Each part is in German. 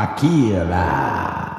Shakira.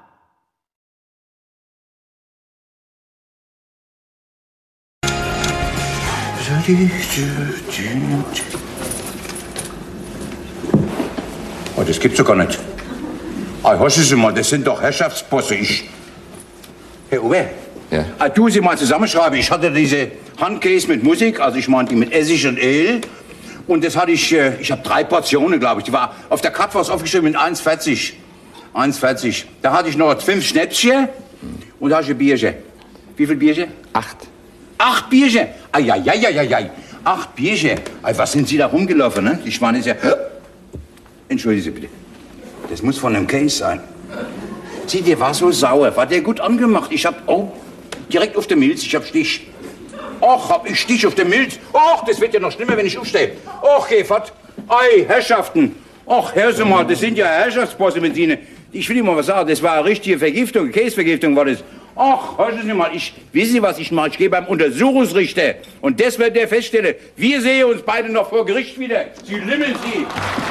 Oh, das gibt's doch gar nicht. Ah, hören Sie mal, das sind doch Herrschaftsbosse. Herr Uwe? Ja? Du sie mal zusammenschreiben. Ich hatte diese Handcase mit Musik, also ich meine die mit Essig und Öl. Und das hatte ich habe 3 Portionen, glaube ich. Die war auf der Karte was aufgeschrieben mit 1,40. 1,40. Da hatte ich noch 5 Schnäpschen und da hatte ich ein Bierchen. Wie viel Bierchen? 8. 8 Bierchen? Ai. 8 Bierchen. Ay, was sind Sie da rumgelaufen, ne? Ich meine, das ist ja... Entschuldigen Sie bitte. Das muss von einem Case sein. Sieh, der war so sauer. War der gut angemacht? Ich hab... Oh, direkt auf der Milz. Ich hab Stich. Och, hab ich Stich auf der Milz. Och, das wird ja noch schlimmer, wenn ich aufstehe. Och, Gefert. Ei, Herrschaften. Och, hören Sie mal, das sind ja Herrschaftsbosse mit Ihnen. Ich will Ihnen mal was sagen. Das war eine richtige Vergiftung. Käsevergiftung war das. Ach, hören Sie mal, wissen Sie, was ich mache? Ich gehe beim Untersuchungsrichter. Und das wird der feststellen. Wir sehen uns beide noch vor Gericht wieder. Sie limmeln Sie.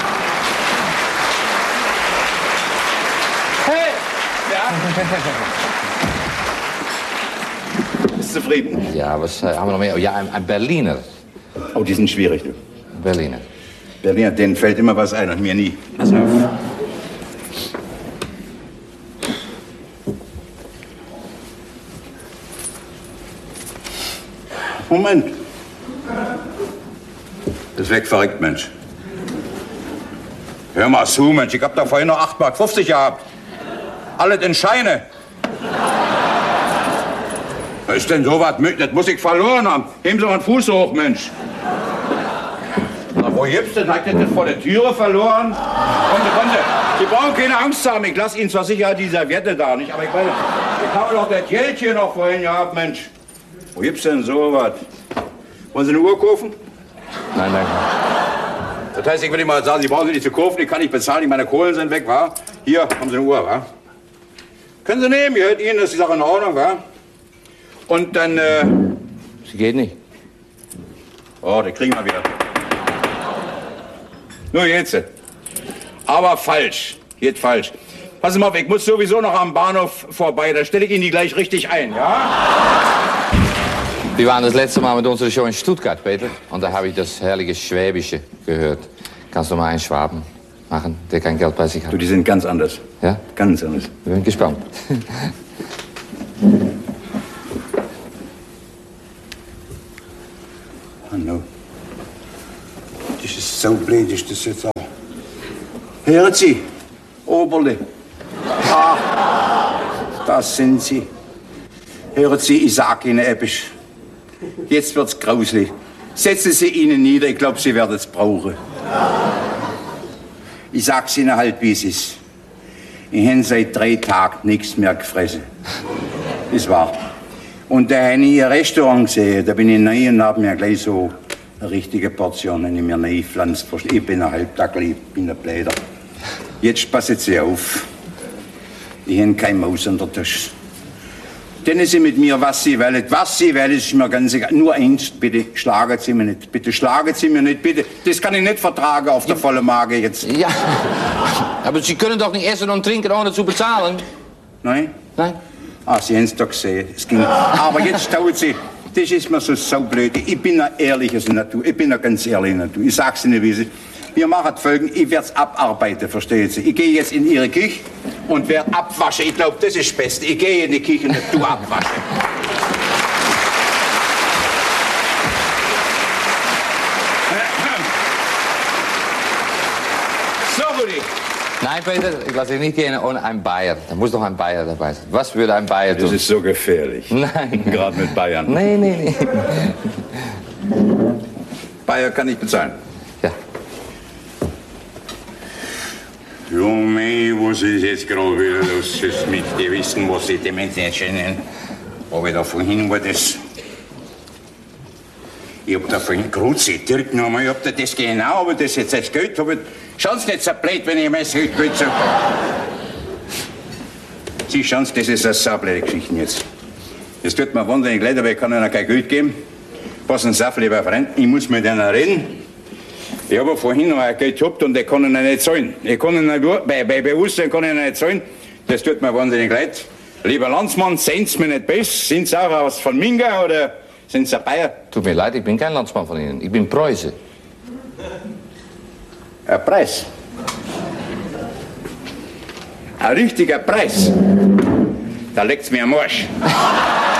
Hey! Ja? Bist du zufrieden? Ja, was haben wir noch mehr? Oh, ja, ein Berliner. Oh, die sind schwierig, du. Berliner. Berliner, denen fällt immer was ein und mir nie. Pass auf. Moment. Das ist wegverreckt, Mensch. Hör mal zu, Mensch. Ich hab da vorhin noch 8,50 Mark gehabt. Alles in Scheine. Was ist denn so was? Das muss ich verloren haben. Heben Sie mal den Fuß hoch, Mensch. Na, wo gibt's denn? Hat das vor der Türe verloren? Konnte. Sie brauchen keine Angst haben. Ich lasse Ihnen zwar sicher die Serviette da nicht, aber ich habe doch das Geld hier noch vorhin gehabt, Mensch. Wo gibt's denn so was? Wollen Sie eine Uhr kaufen? Nein, danke. Das heißt, ich will Ihnen mal sagen, Sie brauchen sie nicht zu kaufen, die kann ich bezahlen, meine Kohlen sind weg, wa? Hier, haben Sie eine Uhr, wa? Können Sie nehmen, gehört Ihnen, ist die Sache in Ordnung, wa? Und dann, Sie geht nicht. Oh, den kriegen wir wieder. Nur jetzt. Aber falsch. Geht falsch. Passen Sie mal auf, ich muss sowieso noch am Bahnhof vorbei, da stelle ich Ihnen die gleich richtig ein, ja? Wir waren das letzte Mal mit unserer Show in Stuttgart, Peter. Und da habe ich das herrliche Schwäbische gehört. Kannst du mal einen Schwaben machen, der kein Geld bei sich hat? Du, die sind ganz anders. Ja? Ganz anders. Ich bin gespannt. Hallo. Das ist so blöd, ist das jetzt auch. Hören Sie, Oberle. Ah, das sind Sie. Hören Sie, ich sag Ihnen etwas. Jetzt wird's grauslich. Setzen Sie ihn nieder, ich glaube, Sie werden es brauchen. Ich sag's Ihnen halt, wie es ist. Ich habe seit 3 Tagen nichts mehr gefressen. Das war. Und da habe ich ein Restaurant gesehen, da bin ich rein und habe mir gleich so eine richtige Portion in mir reingepflanzt. Ich bin ein Halbtagler, ich bin ein Bläder. Jetzt passen Sie auf. Ich habe kein Maus an der Tasche. Denn Sie mit mir, was Sie wollen. Was Sie wollen, ist mir ganz egal. Nur eins, bitte, schlagen Sie mir nicht. Bitte, schlagen Sie mir nicht, bitte. Das kann ich nicht vertragen auf der vollen Magen jetzt. Ja, aber Sie können doch nicht essen und trinken, ohne zu bezahlen. Nein? Nein? Ah, Sie haben es doch gesehen. Es ging. Aber jetzt dauert Sie. Das ist mir so saublöd. Ich bin eine ehrliche Natur. Ich bin eine ganz ehrliche Natur. Ich sag's Ihnen, wie Sie. Wir machen Folgendes. Ich werde es abarbeiten, verstehen Sie? Ich gehe jetzt in Ihre Küche und werde abwaschen. Ich glaube, das ist das Beste. Ich gehe in die Küche und du abwaschen. So, Rudi. Nein, Peter, ich lasse dich nicht gehen ohne einen Bayer. Da muss doch ein Bayer dabei sein. Was würde ein Bayer tun? Das ist so gefährlich. Nein. Gerade mit Bayern. Nee. Bayer kann ich bezahlen. Ja. Junge, was ist jetzt gerade wieder los mit dir wissen, was die Demenz nicht schön. Aber da vorhin war das. Ich hab da vorhin Grüße direkt nochmal, ich hab da das genau, aber das jetzt als Geld hab ich. Schauen Sie nicht so blöd, wenn ich mein Geld so. Sie schauen Sie, das ist eine saublöde Geschichte jetzt. Das tut mir wahnsinnig leid, aber ich kann Ihnen kein Geld geben. Passen Sie auf, lieber Freund, ich muss mit Ihnen reden. Ich habe vorhin noch ein Geld gehabt und ich kann ihn nicht zahlen. Ich kann ihn nicht, bei Bewusstsein kann ich ihn nicht zahlen. Das tut mir wahnsinnig leid. Lieber Landsmann, sind's mir nicht besser? Sind's auch aus von Minga oder sind's ein Bayer? Tut mir leid, ich bin kein Landsmann von Ihnen. Ich bin Preuße. Ein Preis. Ein richtiger Preis. Da legt's mir am Arsch.